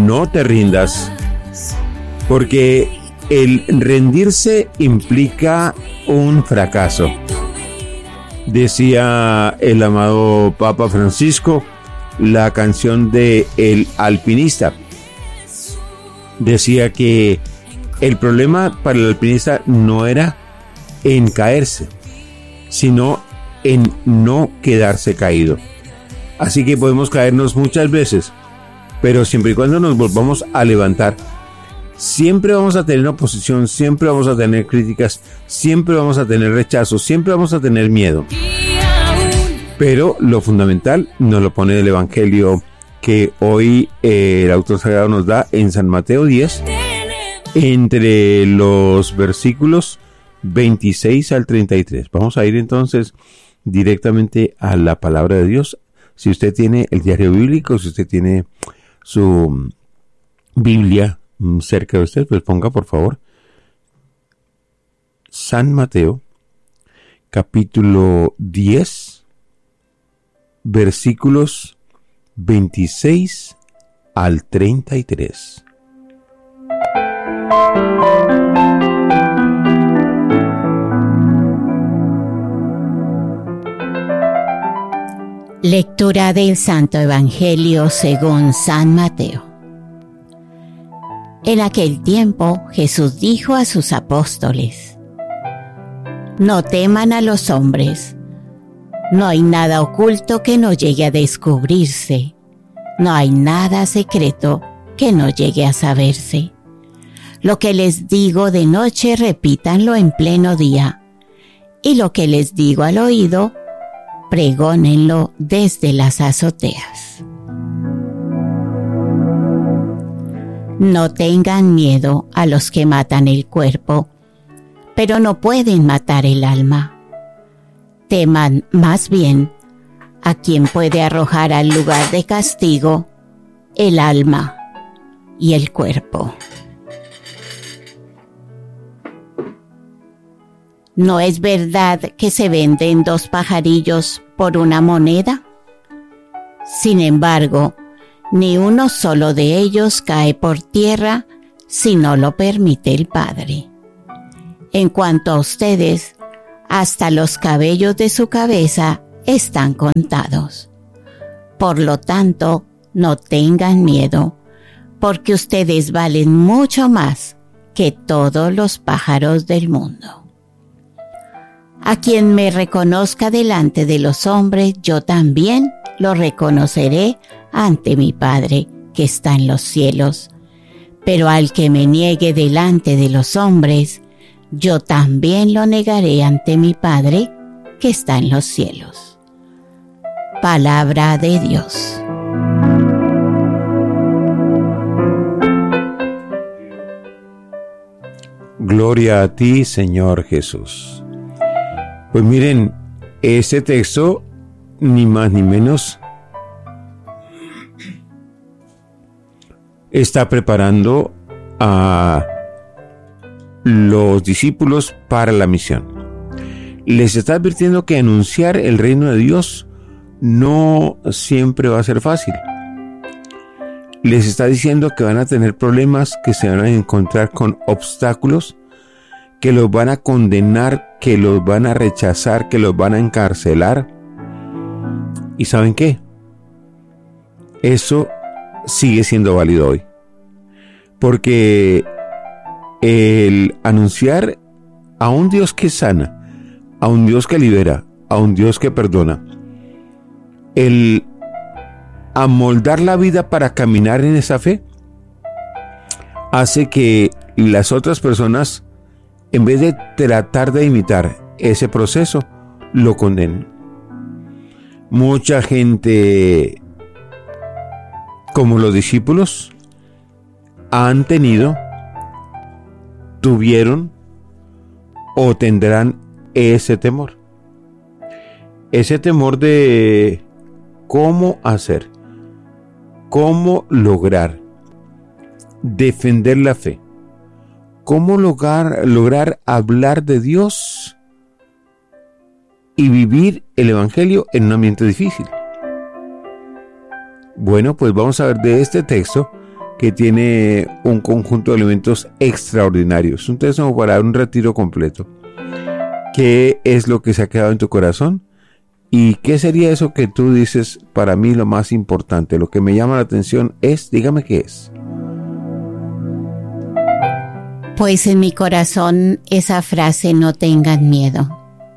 no te rindas, porque el rendirse implica un fracaso. Decía el amado Papa Francisco, la canción de El Alpinista. Decía que el problema para el alpinista no era en caerse, sino en no quedarse caído. Así que podemos caernos muchas veces, pero siempre y cuando nos volvamos a levantar, siempre vamos a tener oposición, siempre vamos a tener críticas, siempre vamos a tener rechazo, siempre vamos a tener miedo. Pero lo fundamental nos lo pone el Evangelio que hoy el autor sagrado nos da en San Mateo 10, entre los versículos 26 al 33. Vamos a ir entonces directamente a la palabra de Dios. Si usted tiene el diario bíblico, si usted tiene su Biblia cerca de usted, pues ponga por favor San Mateo, capítulo 10, versículos 26 al 33. Lectura del Santo Evangelio según San Mateo. En aquel tiempo Jesús dijo a sus apóstoles: No teman a los hombres. No hay nada oculto que no llegue a descubrirse. No hay nada secreto que no llegue a saberse. Lo que les digo de noche, repítanlo en pleno día. Y lo que les digo al oído, pregónenlo desde las azoteas. No tengan miedo a los que matan el cuerpo, pero no pueden matar el alma. Teman más bien a quien puede arrojar al lugar de castigo el alma y el cuerpo. ¿No es verdad que se venden 2 pajarillos por una moneda? Sin embargo, ni uno solo de ellos cae por tierra si no lo permite el Padre. En cuanto a ustedes, hasta los cabellos de su cabeza están contados. Por lo tanto, no tengan miedo, porque ustedes valen mucho más que todos los pájaros del mundo. A quien me reconozca delante de los hombres, yo también lo reconoceré ante mi Padre que está en los cielos. Pero al que me niegue delante de los hombres, yo también lo negaré ante mi Padre que está en los cielos. Palabra de Dios. Gloria a ti, Señor Jesús. Pues miren, este texto, ni más ni menos, está preparando a los discípulos para la misión. Les está advirtiendo que anunciar el reino de Dios no siempre va a ser fácil. Les está diciendo que van a tener problemas, que se van a encontrar con obstáculos, que los van a condenar, que los van a rechazar, que los van a encarcelar. ¿Y saben qué? Eso sigue siendo válido hoy. Porque el anunciar a un Dios que sana, a un Dios que libera, a un Dios que perdona, el amoldar la vida para caminar en esa fe, hace que las otras personas, en vez de tratar de imitar ese proceso, lo condenen. Mucha gente, como los discípulos, tuvieron o tendrán ese temor. Ese temor de cómo hacer, cómo lograr defender la fe, cómo lograr hablar de Dios y vivir el Evangelio en un ambiente difícil. Bueno, pues vamos a ver de este texto que tiene un conjunto de elementos extraordinarios. Un texto para un retiro completo. ¿Qué es lo que se ha quedado en tu corazón? ¿Y qué sería eso que tú dices, para mí lo más importante, lo que me llama la atención es, dígame qué es? Pues en mi corazón esa frase, no tengan miedo.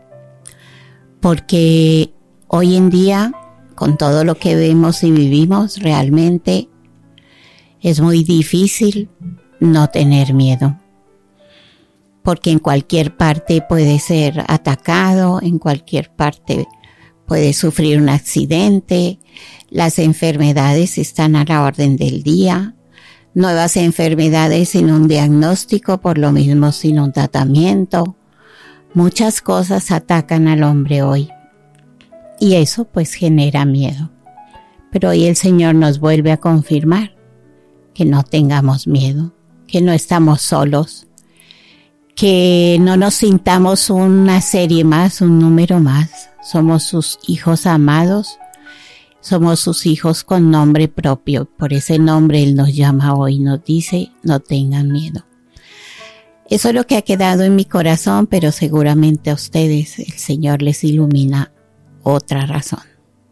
Porque hoy en día, con todo lo que vemos y vivimos, realmente es muy difícil no tener miedo. Porque en cualquier parte puede ser atacado, en cualquier parte puede sufrir un accidente, las enfermedades están a la orden del día, nuevas enfermedades sin un diagnóstico, por lo mismo sin un tratamiento. Muchas cosas atacan al hombre hoy y eso pues genera miedo. Pero hoy el Señor nos vuelve a confirmar que no tengamos miedo, que no estamos solos, que no nos sintamos una serie más, un número más. Somos sus hijos amados, somos sus hijos con nombre propio. Por ese nombre Él nos llama hoy, nos dice, no tengan miedo. Eso es lo que ha quedado en mi corazón, pero seguramente a ustedes el Señor les ilumina otra razón.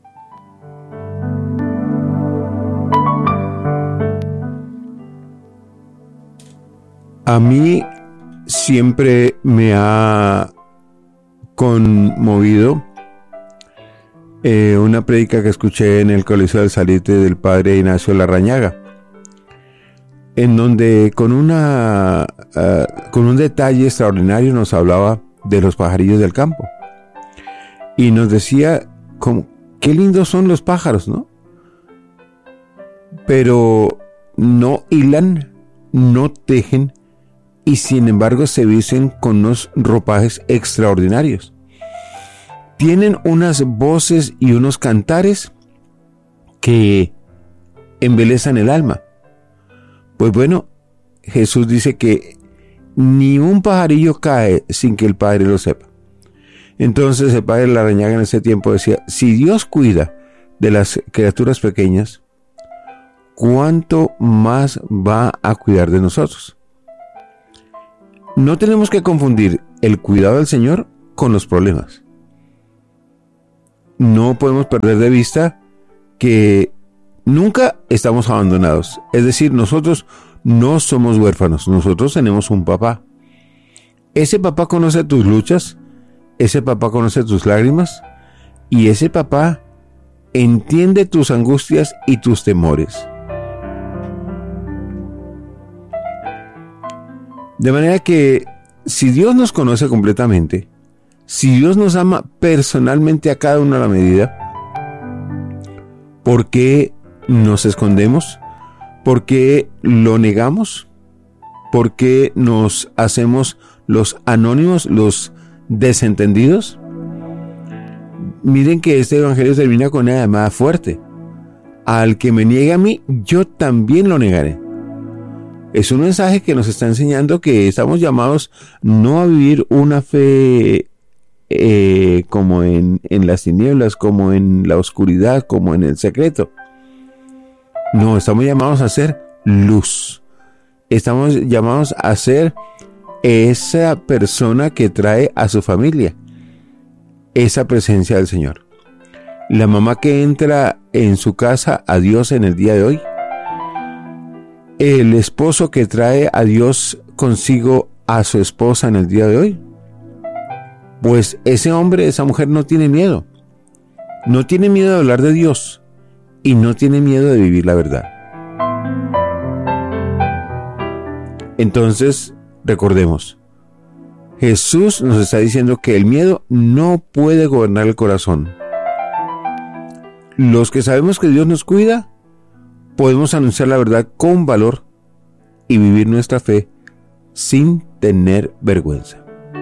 A mí siempre me ha conmovido una prédica que escuché en el Colegio del Salitre del padre Ignacio Larrañaga, en donde con un detalle extraordinario nos hablaba de los pajarillos del campo y nos decía qué lindos son los pájaros, ¿no? Pero no hilan, no tejen y sin embargo se visten con unos ropajes extraordinarios. Tienen unas voces y unos cantares que embelezan el alma. Pues bueno, Jesús dice que ni un pajarillo cae sin que el Padre lo sepa. Entonces el padre Larrañaga en ese tiempo decía, si Dios cuida de las criaturas pequeñas, ¿cuánto más va a cuidar de nosotros? No tenemos que confundir el cuidado del Señor con los problemas. No podemos perder de vista que nunca estamos abandonados. Es decir, nosotros no somos huérfanos, nosotros tenemos un papá. Ese papá conoce tus luchas, ese papá conoce tus lágrimas y ese papá entiende tus angustias y tus temores. De manera que si Dios nos conoce completamente, si Dios nos ama personalmente a cada uno a la medida, ¿por qué nos escondemos? ¿Por qué lo negamos? ¿Por qué nos hacemos los anónimos, los desentendidos? Miren que este evangelio termina con una llamada fuerte. Al que me niegue a mí, yo también lo negaré. Es un mensaje que nos está enseñando que estamos llamados no a vivir una fe como en las tinieblas, como en la oscuridad, como en el secreto. No, estamos llamados a ser luz. Estamos llamados a ser esa persona que trae a su familia esa presencia del Señor. La mamá que entra en su casa a Dios en el día de hoy. El esposo que trae a Dios consigo a su esposa en el día de hoy. Pues ese hombre, esa mujer no tiene miedo. No tiene miedo de hablar de Dios y no tiene miedo de vivir la verdad. Entonces, recordemos, Jesús nos está diciendo que el miedo no puede gobernar el corazón. Los que sabemos que Dios nos cuida, podemos anunciar la verdad con valor y vivir nuestra fe sin tener vergüenza.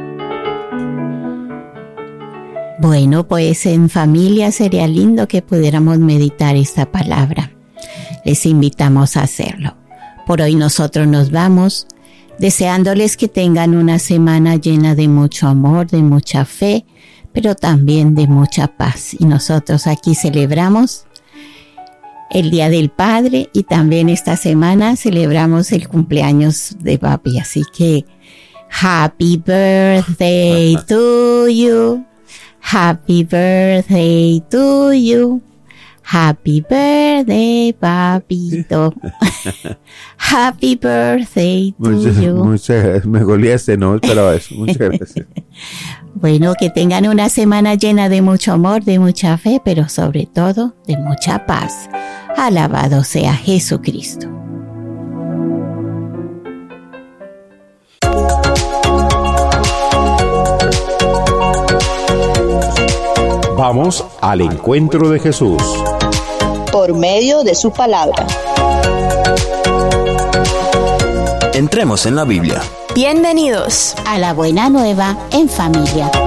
Bueno, pues en familia sería lindo que pudiéramos meditar esta palabra. Les invitamos a hacerlo. Por hoy nosotros nos vamos, deseándoles que tengan una semana llena de mucho amor, de mucha fe, pero también de mucha paz. Y nosotros aquí celebramos el Día del Padre y también esta semana celebramos el cumpleaños de papi. Así que Happy birthday to you. Happy birthday to you. Happy birthday, papito. Happy birthday to you. Muchas gracias. Me goleaste, no esperaba eso. Muchas gracias. Bueno, que tengan una semana llena de mucho amor, de mucha fe, pero sobre todo de mucha paz. Alabado sea Jesucristo. Vamos al encuentro de Jesús. Por medio de su palabra. Entremos en la Biblia. Bienvenidos a la Buena Nueva en Familia.